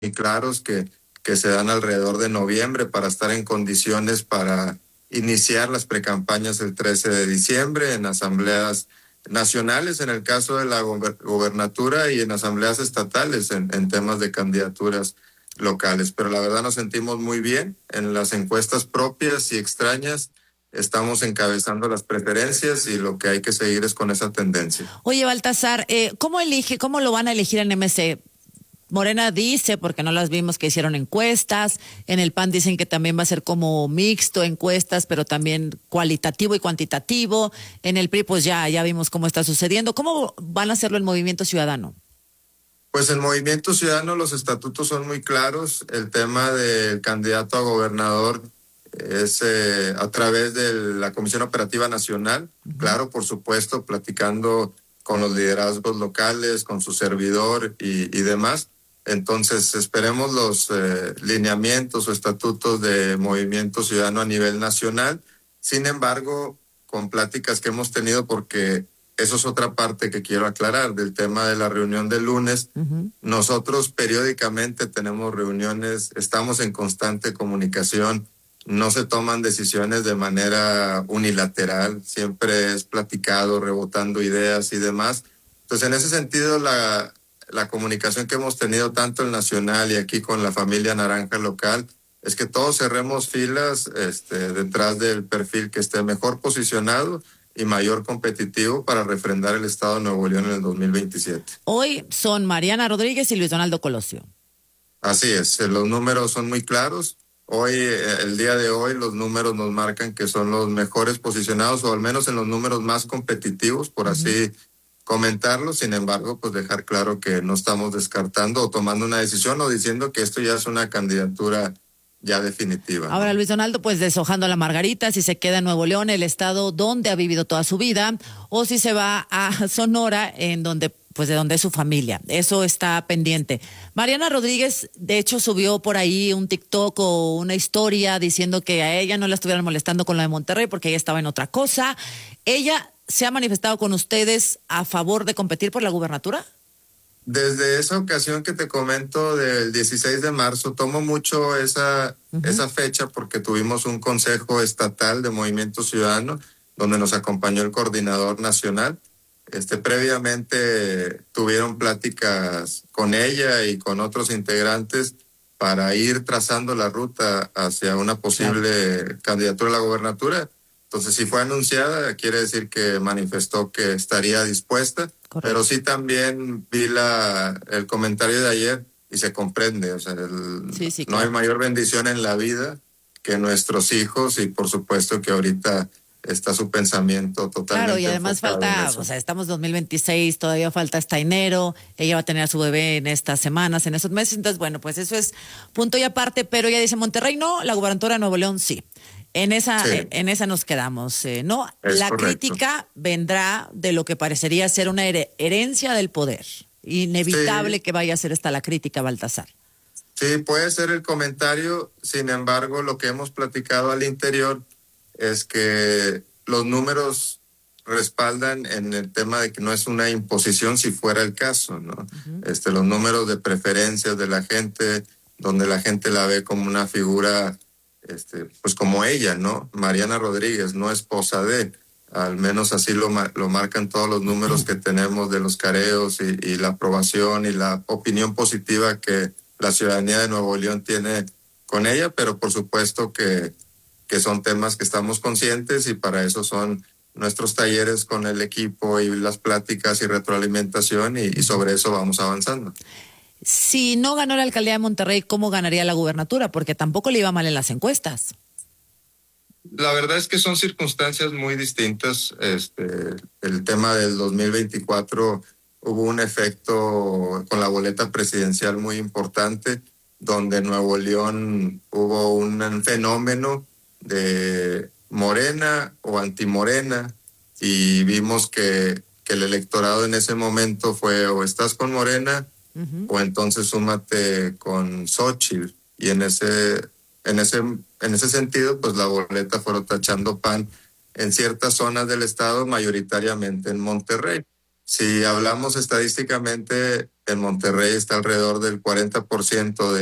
claros que se dan alrededor de noviembre para estar en condiciones para iniciar las precampañas el 13 de diciembre en asambleas nacionales, en el caso de la gobernatura, y en asambleas estatales en temas de candidaturas locales. Pero la verdad nos sentimos muy bien en las encuestas propias y extrañas. Estamos encabezando las preferencias y lo que hay que seguir es con esa tendencia. Oye, Baltasar, ¿cómo lo van a elegir en MC? Morena dice, porque no las vimos, que hicieron encuestas. En el PAN dicen que también va a ser como mixto encuestas, pero también cualitativo y cuantitativo. En el PRI pues ya vimos cómo está sucediendo. ¿Cómo van a hacerlo el Movimiento Ciudadano? Pues el Movimiento Ciudadano, los estatutos son muy claros. El tema del candidato a gobernador es a través de la Comisión Operativa Nacional. Uh-huh. Claro, por supuesto, platicando con los liderazgos locales, con su servidor y demás. Entonces, esperemos los lineamientos o estatutos de Movimiento Ciudadano a nivel nacional. Sin embargo, con pláticas que hemos tenido, porque eso es otra parte que quiero aclarar del tema de la reunión del lunes. Uh-huh. Nosotros periódicamente tenemos reuniones, estamos en constante comunicación, no se toman decisiones de manera unilateral, siempre es platicado, rebotando ideas y demás. Entonces, en ese sentido, la comunicación que hemos tenido tanto en Nacional y aquí con la familia Naranja local es que todos cerremos filas detrás del perfil que esté mejor posicionado y mayor competitivo para refrendar el Estado de Nuevo León en el 2027. Hoy son Mariana Rodríguez y Luis Donaldo Colosio. Así es, los números son muy claros. Hoy, el día de hoy, los números nos marcan que son los mejores posicionados, o al menos en los números más competitivos, por así comentarlo. Sin embargo, pues dejar claro que no estamos descartando o tomando una decisión o diciendo que esto ya es una candidatura ya definitiva. Ahora, ¿no? Luis Donaldo, pues deshojando la margarita, si se queda en Nuevo León, el estado donde ha vivido toda su vida, o si se va a Sonora, en donde pues de donde es su familia. Eso está pendiente. Mariana Rodríguez, de hecho, subió por ahí un TikTok o una historia diciendo que a ella no la estuvieran molestando con lo de Monterrey porque ella estaba en otra cosa. ¿Ella se ha manifestado con ustedes a favor de competir por la gubernatura? Desde esa ocasión que te comento del 16 de marzo, tomo mucho esa fecha porque tuvimos un consejo estatal de Movimiento Ciudadano donde nos acompañó el coordinador nacional. Previamente tuvieron pláticas con ella y con otros integrantes para ir trazando la ruta hacia una posible candidatura a la gobernatura. Entonces, si fue anunciada, quiere decir que manifestó que estaría dispuesta. Correcto. Pero sí también vi el comentario de ayer y se comprende. O sea, sí, claro. No hay mayor bendición en la vida que nuestros hijos, y por supuesto que ahorita está su pensamiento totalmente. Claro, y además falta, o sea, estamos 2026, todavía falta hasta enero, ella va a tener a su bebé en estas semanas, en esos meses, entonces bueno, pues eso es punto y aparte, pero ella dice Monterrey no, la gubernatura de Nuevo León sí. En esa nos quedamos, ¿no? La correcto. Crítica vendrá de lo que parecería ser una herencia del poder. Inevitable que vaya a ser esta la crítica, Baltasar. Sí, puede ser el comentario, sin embargo, lo que hemos platicado al interior es que los números respaldan en el tema de que no es una imposición si fuera el caso, ¿no? Uh-huh. Los números de preferencias de la gente, donde la gente la ve como una figura, pues como ella, ¿no? Mariana Rodríguez, no esposa de, al menos así lo marcan todos los números que tenemos de los careos y la aprobación y la opinión positiva que la ciudadanía de Nuevo León tiene con ella, pero por supuesto que son temas que estamos conscientes y para eso son nuestros talleres con el equipo y las pláticas y retroalimentación y sobre eso vamos avanzando. Si no ganó la alcaldía de Monterrey, ¿cómo ganaría la gubernatura? Porque tampoco le iba mal en las encuestas. La verdad es que son circunstancias muy distintas. El tema del 2024 hubo un efecto con la boleta presidencial muy importante, donde en Nuevo León hubo un fenómeno de Morena o antimorena y vimos que el electorado en ese momento fue o estás con Morena o entonces súmate con Xóchitl, y en ese sentido pues la boleta fueron tachando PAN en ciertas zonas del estado, mayoritariamente en Monterrey. Si hablamos estadísticamente, en Monterrey está alrededor del 40%